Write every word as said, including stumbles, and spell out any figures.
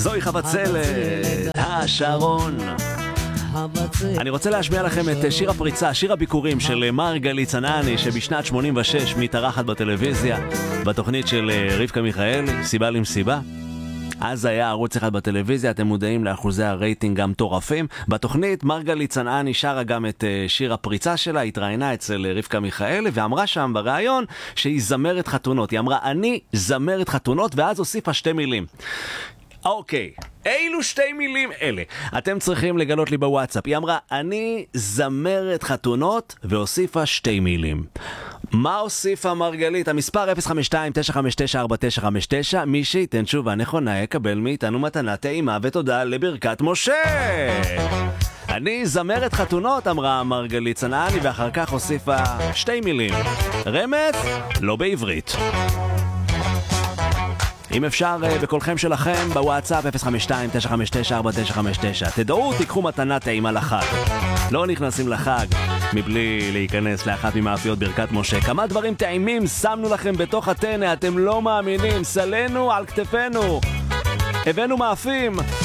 זוהי חבצלת, השרון. אני רוצה להשמיע לכם את שיר הפריצה, שיר הביקורים של מרגלית צנעני, שבשנת שמונים ושש מתארחת בטלוויזיה, בתוכנית של רבקה מיכאלי, סיבה למסיבה. אז היה ערוץ אחד בטלוויזיה, אתם מודעים לאחוזי הרייטינג גם טורפים. בתוכנית מרגלית צנעני שרה גם את שיר הפריצה שלה, התראיינה אצל רבקה מיכאלי, ואמרה שם בראיון שהיא זמרת חתונות. היא אמרה, אני זמרת חתונות, ואז הוסיפה שתי מילים. אוקיי, אילו שתי מילים אלה? אתם צריכים לגלות לי בוואטסאפ. היא אמרה, אני זמרת חתונות, והוסיפה שתי מילים. מה הוסיפה מרגלית? המספר אפס חמש שתיים תשע חמש תשע ארבע תשע חמש תשע. מי שייתן תשובה נכונה יקבל מאיתנו מתנה טעימה ותודה לברכת משה. אני זמרת חתונות, אמרה מרגלית צנעני, ואחר כך הוסיפה שתי מילים. רמז? לא בעברית. אם אפשר בקולכם שלכם בוואטסאפ אפס חמש שתיים תשע חמש תשע ארבע תשע חמש תשע. תדעו, תיקחו מתנה טעימה לחג. לא נכנסים לחג מבלי להיכנס לאחת ממאפיות ברכת משה. כמה דברים טעימים שמנו לכם בתוך הטנא, אתם לא מאמינים. סלנו על כתפינו, הבאנו מאפים.